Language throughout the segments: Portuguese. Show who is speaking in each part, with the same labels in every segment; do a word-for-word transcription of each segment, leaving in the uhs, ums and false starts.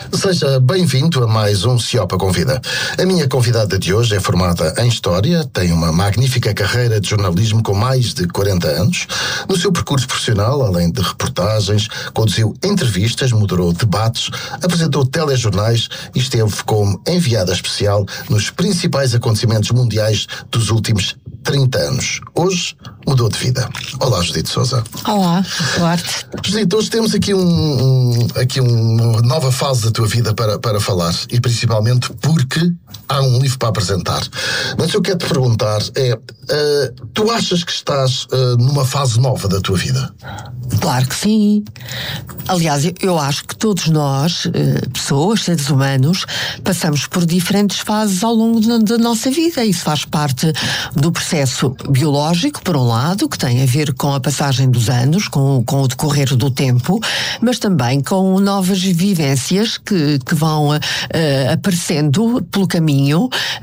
Speaker 1: Seja bem-vindo a mais um Ciopa Convida. A minha convidada de hoje é formada em História, tem uma magnífica carreira de jornalismo com mais de quarenta anos. No seu percurso profissional, além de reportagens, conduziu entrevistas, moderou debates, apresentou telejornais e esteve como enviada especial nos principais acontecimentos mundiais dos últimos trinta anos. Hoje mudou de vida. Olá, Judite Sousa.
Speaker 2: Olá, Duarte.
Speaker 1: Judite, hoje temos aqui, um, um, aqui uma nova fase da tua vida para, para falar, e principalmente porque há um livro para apresentar. Mas eu quero te perguntar é, uh, tu achas que estás uh, numa fase nova da tua vida?
Speaker 2: Claro que sim. Aliás, eu acho que todos nós, pessoas, seres humanos, passamos por diferentes fases ao longo da nossa vida. Isso faz parte do processo biológico, por um lado, que tem a ver com a passagem dos anos, com, com o decorrer do tempo, mas também com novas vivências que, que vão uh, aparecendo pelo caminho.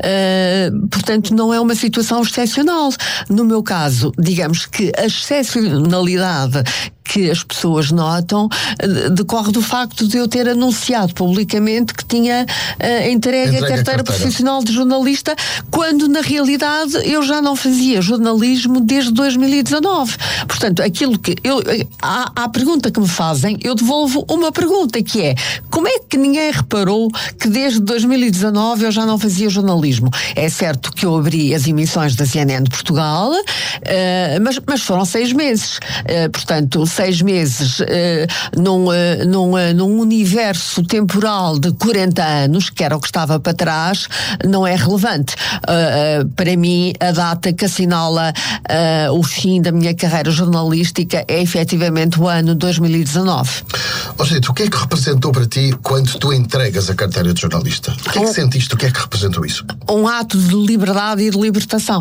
Speaker 2: Uh, portanto, não é uma situação excepcional. No meu caso, digamos que a excepcionalidade que as pessoas notam decorre do facto de eu ter anunciado publicamente que tinha uh, entregue, entregue a, carteira a carteira profissional de jornalista, quando na realidade eu já não fazia jornalismo desde dois mil e dezanove. Portanto, aquilo que eu, à, à pergunta que me fazem, eu devolvo uma pergunta, que é: como é que ninguém reparou que desde dois mil e dezanove eu já não fazia jornalismo? É certo que eu abri as emissões da C N N de Portugal, uh, mas, mas foram seis meses. Uh, portanto, seis meses uh, num, uh, num, uh, num universo temporal de quarenta anos, que era o que estava para trás, não é relevante. Uh, uh, para mim, a data que assinala uh, o fim da minha carreira jornalística é efetivamente o ano dois mil e dezanove.
Speaker 1: Ó, gente, o que é que representou para ti quando tu entregas a carteira de jornalista? O que é que um, sentiste? O que é que representou isso?
Speaker 2: Um ato de liberdade e de libertação.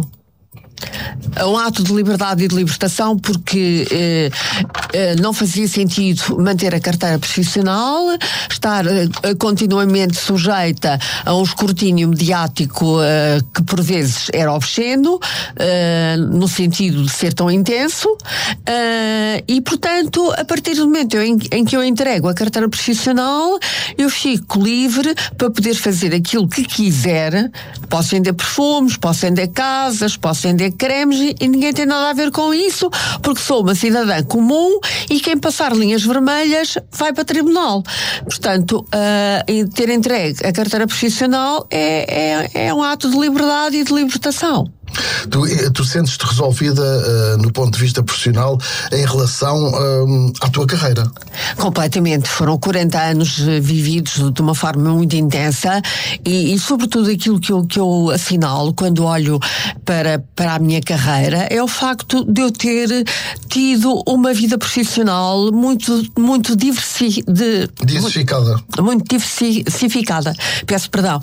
Speaker 2: É um ato de liberdade e de libertação, porque eh, eh, não fazia sentido manter a carteira profissional, estar eh, continuamente sujeita a um escrutínio mediático eh, que por vezes era obsceno, eh, no sentido de ser tão intenso, eh, e portanto, a partir do momento em, em que eu entrego a carteira profissional, eu fico livre para poder fazer aquilo que quiser. Posso vender perfumes, posso vender casas, posso vender cremes, e ninguém tem nada a ver com isso, porque sou uma cidadã comum e quem passar linhas vermelhas vai para tribunal. Portanto, uh, ter entregue a carteira profissional é, é, é um ato de liberdade e de libertação.
Speaker 1: Tu, tu sentes-te resolvida uh, no ponto de vista profissional em relação uh, à tua carreira?
Speaker 2: Completamente. Foram quarenta anos vividos de uma forma muito intensa e, e sobretudo aquilo que eu, que eu assinalo quando olho para, para a minha carreira é o facto de eu ter tido uma vida profissional muito, muito diversi, de,
Speaker 1: diversificada.
Speaker 2: Muito, muito diversificada. Peço perdão.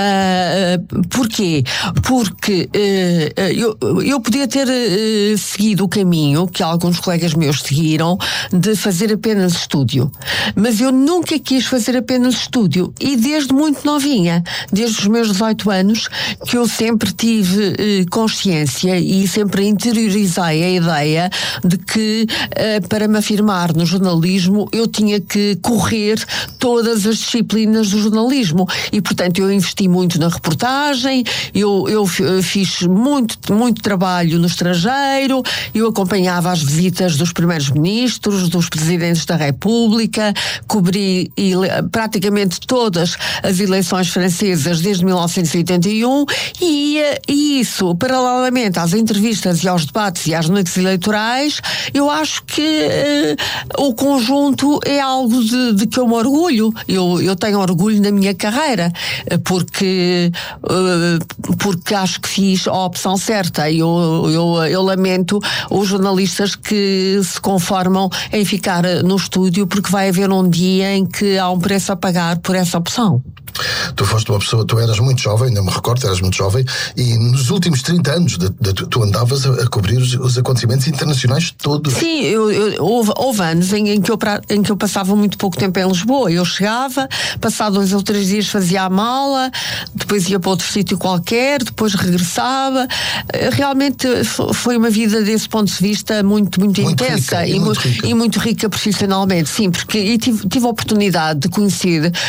Speaker 2: Uh, porquê? Porque uh, Eu, eu podia ter uh, seguido o caminho que alguns colegas meus seguiram de fazer apenas estúdio, mas eu nunca quis fazer apenas estúdio, e desde muito novinha, desde os meus dezoito anos, que eu sempre tive uh, consciência e sempre interiorizei a ideia de que uh, para me afirmar no jornalismo eu tinha que correr todas as disciplinas do jornalismo, e portanto eu investi muito na reportagem, eu, eu fiz muito, muito trabalho no estrangeiro, eu acompanhava as visitas dos primeiros ministros, dos presidentes da República, cobri ele, praticamente todas as eleições francesas desde mil novecentos e oitenta e um, e, e isso, paralelamente às entrevistas e aos debates e às noites eleitorais, eu acho que uh, o conjunto é algo de, de que eu me orgulho. Eu, eu tenho orgulho na minha carreira, porque, uh, porque acho que fiz a opção certa. Eu, eu, eu lamento os jornalistas que se conformam em ficar no estúdio, porque vai haver um dia em que há um preço a pagar por essa opção.
Speaker 1: Tu foste uma pessoa, tu eras muito jovem, ainda me recordo, eras muito jovem, e nos últimos trinta anos de, de, tu andavas a, a cobrir os, os acontecimentos internacionais todos.
Speaker 2: Sim, eu, eu, houve, houve anos em, em, que eu, em que eu passava muito pouco tempo em Lisboa. Eu chegava, passado dois ou três dias fazia a mala, depois ia para outro sítio qualquer, depois regressava. Realmente foi uma vida desse ponto de vista muito, muito, muito intensa, rica, e, e, muito rica. e muito rica profissionalmente, sim, porque e tive, tive a oportunidade de conhecer